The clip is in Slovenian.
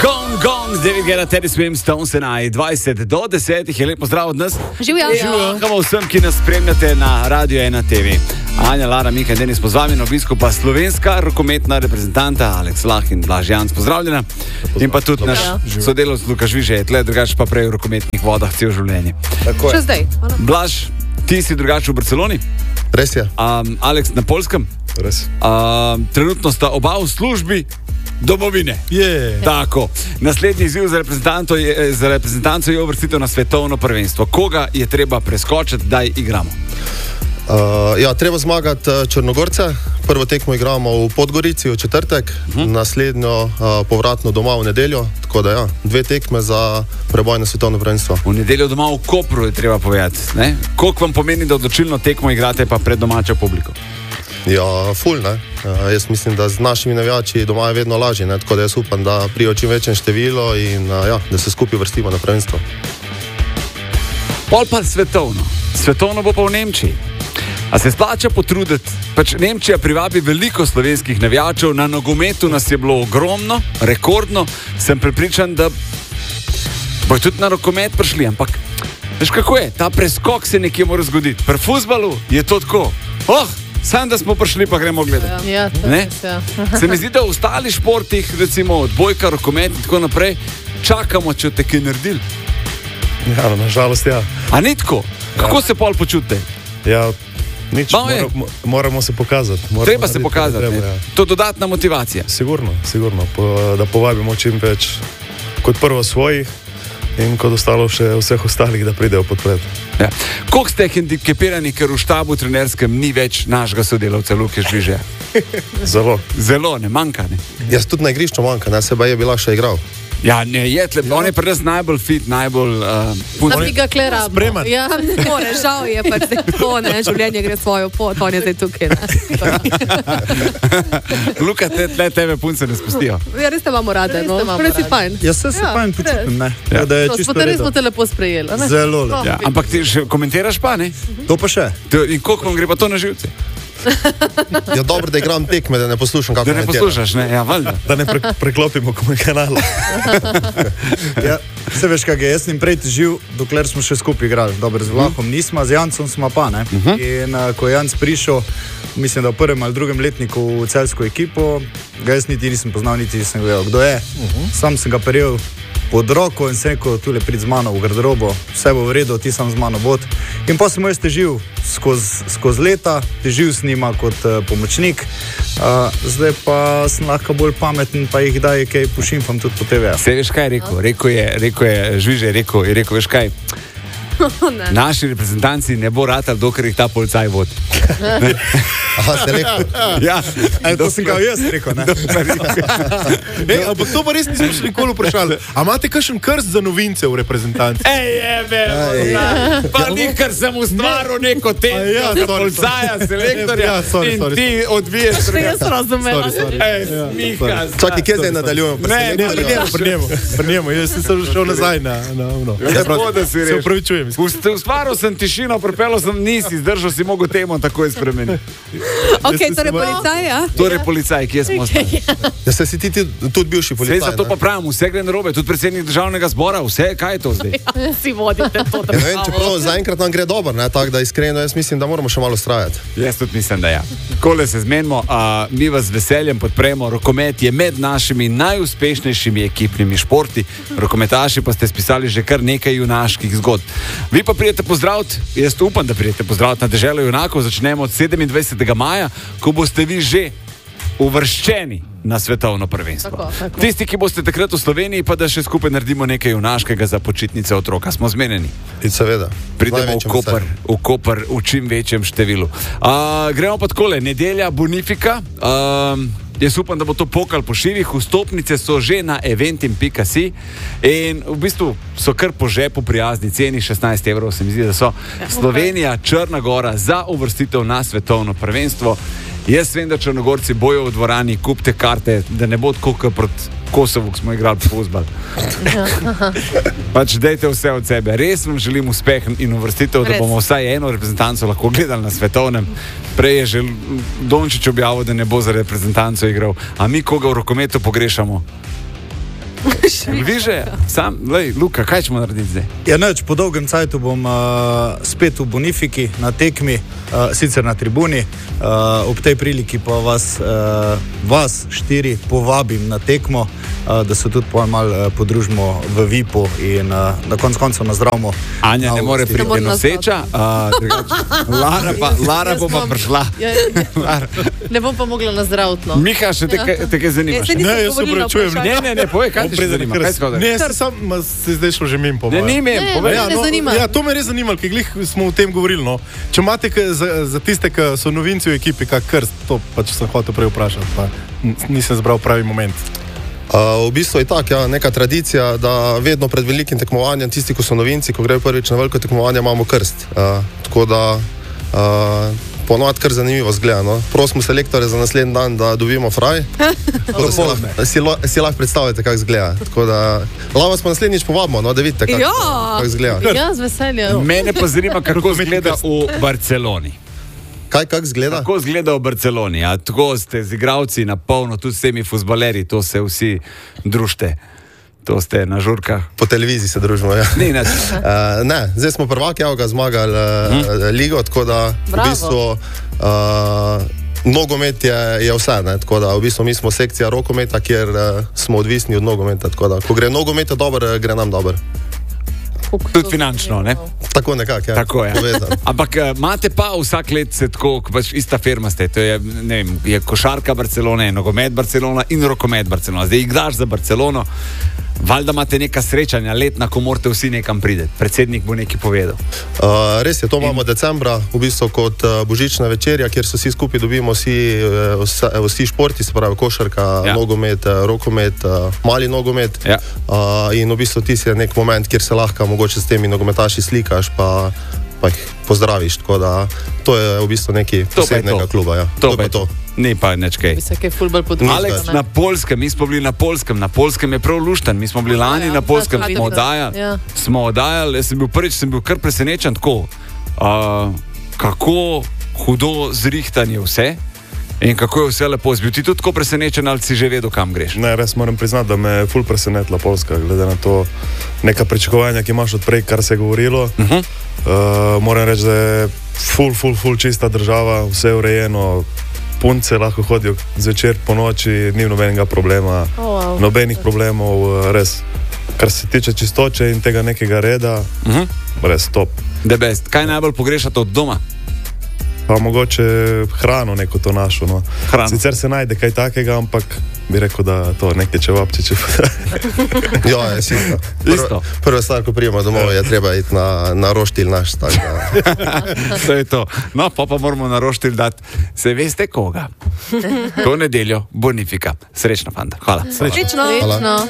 Gong, David Guetta, Teddy Swims, Stone Senai, 20 do 10, je lepo zdrav od nas. Živjo. Živjo vsem, ki nas spremljate na Radio 1 TV. Anja, Lara, Mika in Denis po vami na obisku, pa slovenska rokometna reprezentanta Aleks Lah in Blaž Janc, pozdravljena. In pa tudi naš sodelavec Luka Žvižej je tle, drugače pa prej v rokometnih vodah cel življenje. Še zdaj. Blaž, ti si drugače v Barceloni? Res je. Aleks na Poljskem? Res. Trenutno sta oba v službi domovine. Tako. Naslednji izziv za reprezentanco je uvrstitev na svetovno prvenstvo. Koga je treba preskočiti, da igramo? Treba zmagati Črnogorce. Prvo tekmo igramo v Podgorici v četrtek, naslednjo povratno doma v nedeljo. Tako da 2 tekme za preboj na svetovno prvenstvo. V nedeljo doma v Kopru je treba povedati. Koliko vam pomeni, da odločilno tekmo igrate pa pred domačo publiko? Ful, ne. Jaz mislim, da z našimi navijači doma je vedno lažje, ne? Tako da jaz upam, da prijo čim večjem število in da se skupaj vrstimo na prvenstvo. Pol pa svetovno. Svetovno bo pa v Nemčiji. A se splača potruditi? Pač Nemčija privabi veliko slovenskih navijačev, na nogometu nas je bilo ogromno, rekordno. Sem prepričan, da bo tudi na rokomet prišli, ampak veš kako je, ta preskok se nekje mora zgoditi. Pri fuzbalu je to tako. Sam da smo prišli, pa gremo gledati. Se mi zdi, da v ostalih športih, recimo odbojka, rokomet in tako naprej, čakamo, če te kaj naredili. Nažalost, A ni tako? Kako se pol počutite? Nič, moramo se pokazati. Treba se pokazati. To je dodatna motivacija. Sigurno, da povabimo čim več kot prvo svojih in kot ostalo še vseh ostalih, da pridejo podpred. Koliko ste hendikepirani, ker v štabu trenerskem ni več našega sodelavca Luke Žvižeja? Zelo, ne manjka, ne? Jaz tudi na igrišču manjka, ne, seba je bila še igral. Ne, on je pri nas najbolj fit, najbolj... Da bi ga kleramo. Spreman. Ne more, žal je pač tako, ne, življenje gre svojo pot, on je zdaj tukaj, Luka, tebe punce ne spustijo. Res te imamo rade, no, res si fajn. Jaz se fajn počutim, ne. Smo te lepo sprejeli, ne. Zelo lepo. Ampak ti še komentiraš pa, ne? To pa še. In koliko vam gre pa to na živce? Dobro, da igram tekme, da ne poslušam, kako komentiraš. Da ne poslušaš, ne, valjda. Da ne preklopimo kanala. Se veš, kak je, jaz sem prej težil, dokler smo še skupaj igrali. Dobro, z Vlahom nismo, z Jancom smo pa, ne. In ko je Janc prišel, mislim, da v prvem ali drugem letniku v celsko ekipo, ga jaz niti nisem poznal, niti nisem gledal, kdo je. Sam sem ga prijel pod roko in sem rekel, tule prid z mano v garderobo, vse bo v redu, ti sam z mano bod. In pa sem jaz težil skozi leta, težil s njima kot pomočnik, zdaj pa sem lahko bolj pameten, pa jih daj kaj pošimfam tudi po TV. Se veš kaj je rekel je Žvižej, je rekel, veš kaj, naši reprezentanci ne bo ratal, dokler jih ta policaj vodi. Ste rekel? To sem kao jaz rekel, ne? Ampak to pa res nismo še nikoli vprašali. A imate kakšen krst za novince v reprezentanci? Pa nikar sem ustvaril neko temo za policaja, selektorja in ti odviješ. Jaz razumela. Mika. Čakaj, kje zdaj nadaljujemo? Pri njemu, jaz sem šel nazaj na se upravičujem. Ustvaril sem tišino, pripeljal sem, nisi zdržal, si mogel temo takoj spremeniti. Torej policaj, Torej policaj, kje smo ostali? Se si ti tudi bivši policaj, zato pa pravim, vse gre narobe, tudi predsednik državnega zbora, vse, kaj je to zdaj? Si vodite to državo. Čeprav zaenkrat nam gre dobro, tako da iskreno jaz mislim, da moramo še malo vztrajati. Jaz tudi mislim, da Kole se zmenimo, mi vas z veseljem podpremo, rokomet je med našimi najuspešnejšimi ekipnimi športi, rokometaši pa ste spisali že kar nekaj junaških zgodb. Vi pa prijete pozdraviti, jaz upam, da prijete pozdraviti na Deželo junakov, začnemo od 27. maja, ko boste vi že uvrščeni na svetovno prvenstvo. Tako. Tisti, ki boste takrat v Sloveniji, pa da še skupaj naredimo nekaj junaškega za počitnice otroka. Smo zmenjeni? In seveda. Pridemo v Koper v čim večjem številu. Gremo pa takole, nedelja Bonifika. Jaz upam, da bo to pokal po šivih. Vstopnice so že na eventim.si in v bistvu so kar po žepu prijazni ceni, 16 evrov se mi zdi, da so. Slovenija, Črna Gora za uvrstitev na svetovno prvenstvo. Jaz vem, da Črnogorci bojo v dvorani, kupite karte, da ne bo tako proti Kosovu, ko smo igrali fuzbal. Pač dejte vse od sebe. Res vam želim uspeh in uvrstitev, da bomo vsaj eno reprezentanco lahko gledali na svetovnem. Prej je že Dončić objavil, da ne bo za reprezentanco igral. A mi koga v rokometu pogrešamo? Viže, sam, lej, Luka, kaj ćemo narediti zdaj? Ja, neč, po dolgem cajtu bom spet v Bonifiki na tekmi, sicer na tribuni. Ob tej priliki pa vas 4 povabim na tekmo, da se tudi malo podružimo v VIP-u in na koncu nazdravimo. Anja ne more priti noseča, Lara bo pa prišla. Ne bom pa mogla nazdraviti. No. Miha, še te kaj zanimaš? Ne, jaz se prečujem. Ne, povej, kaj te zanima? Ne, se zdaj šlo že mimo, povej. Ne zanima. Ja, to me res zanima, ker glih smo o tem govorili. No. Če imate za tiste, ki so novinci v ekipi, kak krst, to pač sem hotel prej vprašati, pa nisem zbral pravi moment. V bistvu je tako, ja, neka tradicija, da vedno pred velikim tekmovanjem, tisti, ko so novinci, ko grejo prvič na veliko tekmovanje, imamo krst. Tako da ponovadi kar zanimivo zgleda. No. Prosimo selektore za naslednji dan, da dobimo fraj. Si lahko predstavljate, kako zgleda. Tako da lahko vas pa naslednjič povabimo, no, da vidite, kako zgleda. Ja, z veseljem. Mene pa zanima, kako zgleda v Barceloni. Kako zgleda? Kako zgleda v Barceloni? A tako ste z igralci na polno, tudi s temi fuzbaleri, to se vsi družite. To ste na žurkah. Po televiziji se družimo, ja. Ni nič. Ne, zdaj smo prvaki, evo ga zmagali ligo, tako da v bistvu nogomet je vse, ne, tako da v bistvu mi smo sekcija rokometa, kjer smo odvisni od nogometa, tako da ko gre nogometa dobro, gre nam dobro. Tudi finančno, ne? Tako nekako, ja. Tako je. Ampak imate pa vsak let se tako, pač ista firma ste, to je, ne vem, je košarka Barcelone, nogomet Barcelona in rokomet Barcelona. Zdaj igraš za Barcelono, valjda imate neka srečanja letna, ko morate vsi nekam prideti. Predsednik bo nekaj povedal. Res je, to imamo decembra, v bistvu kot božična večerja, kjer se vsi skupaj dobimo, vsi športi, se pravi košarka, ja. Nogomet, rokomet, mali nogomet. Ja. In v bistvu ti si nek moment, kjer se lahko mogoče s temi nogometaši slikaš, pa jih pozdraviš. Tako da to je v bistvu nekaj posebnega kluba. Ja. To je to. Ni pa nič kaj. Aleks, na Poljskem, mi smo bili na Poljskem. Na Poljskem je prav lušten. Mi smo bili lani na Poljskem, smo oddajali. Jaz sem bil prvič, sem bil kar presenečen tako. Kako hudo zrihtanje vse in kako je vse lepo. Si bil ti tudi tako presenečen, ali si že vedel, kam greš? Ne, res moram priznati, da me je ful presenetila Poljska, glede na to neka pričakovanja, ki imaš odprej, kar se je govorilo. Moram reči, da je ful čista država, vse je urejeno. Punce lahko hodijo zvečer po noči, ni nobenega problema, nobenih problemov, res. Kar se tiče čistoče in tega nekega reda, res top. The best. Kaj najbolj pogrešate od doma? Pa mogoče hrano neko to našo, no. Sicer se najde kaj takega, ampak bi rekel, da to neke čevapčiče. Ja, je isto. Prva stvar, ko prijemo domov, je treba iti na roštilj naš. To je to. No, pa moramo na roštilj dati, se veste koga. To nedeljo, Bonifika. Srečno, fanta. Hvala. Srečno.